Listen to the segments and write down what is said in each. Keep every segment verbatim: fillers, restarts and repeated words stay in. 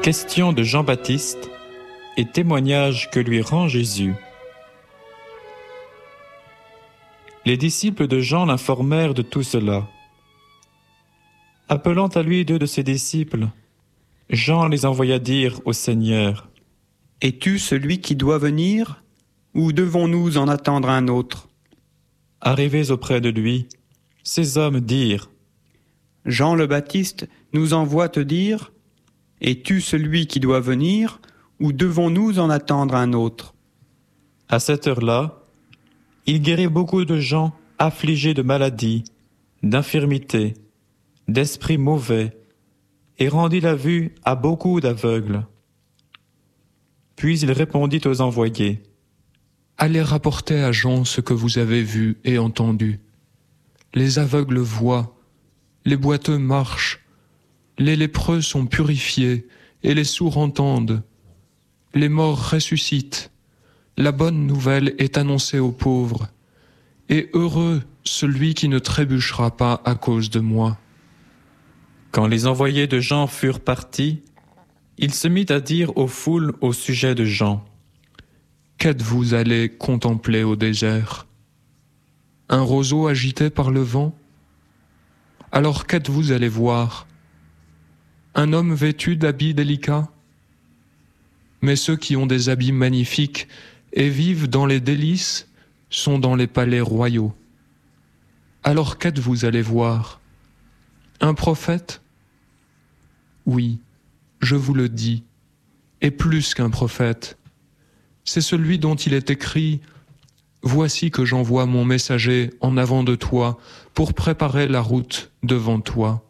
Question de Jean-Baptiste et témoignage que lui rend Jésus. Les disciples de Jean l'informèrent de tout cela. Appelant à lui deux de ses disciples, Jean les envoya dire au Seigneur : « Es-tu celui qui doit venir, ou devons-nous en attendre un autre ?» Arrivés auprès de lui, ces hommes dirent : « Jean le Baptiste nous envoie te dire : Es-tu celui qui doit venir, ou devons-nous en attendre un autre ?» À cette heure-là, il guérit beaucoup de gens affligés de maladies, d'infirmités, d'esprits mauvais, et rendit la vue à beaucoup d'aveugles. Puis il répondit aux envoyés : « Allez rapporter à Jean ce que vous avez vu et entendu. Les aveugles voient, les boiteux marchent, les lépreux sont purifiés et les sourds entendent. Les morts ressuscitent. La bonne nouvelle est annoncée aux pauvres. Et heureux celui qui ne trébuchera pas à cause de moi. » Quand les envoyés de Jean furent partis, il se mit à dire aux foules au sujet de Jean : « Qu'êtes-vous allés contempler au désert ? Un roseau agité par le vent ? Alors qu'êtes-vous allés voir ? Un homme vêtu d'habits délicats ? Mais ceux qui ont des habits magnifiques et vivent dans les délices sont dans les palais royaux. Alors qu'êtes-vous allés voir ? Un prophète ? Oui, je vous le dis, et plus qu'un prophète. C'est celui dont il est écrit : Voici que j'envoie mon messager en avant de toi pour préparer la route devant toi.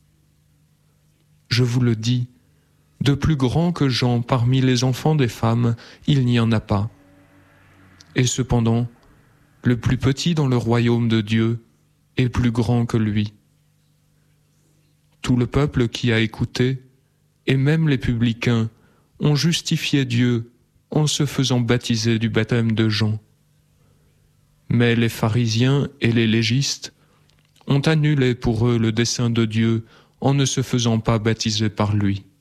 Je vous le dis, de plus grand que Jean parmi les enfants des femmes, il n'y en a pas. Et cependant, le plus petit dans le royaume de Dieu est plus grand que lui. Tout le peuple qui a écouté, et même les publicains, ont justifié Dieu en se faisant baptiser du baptême de Jean. Mais les pharisiens et les légistes ont annulé pour eux le dessein de Dieu en ne se faisant pas baptiser par lui.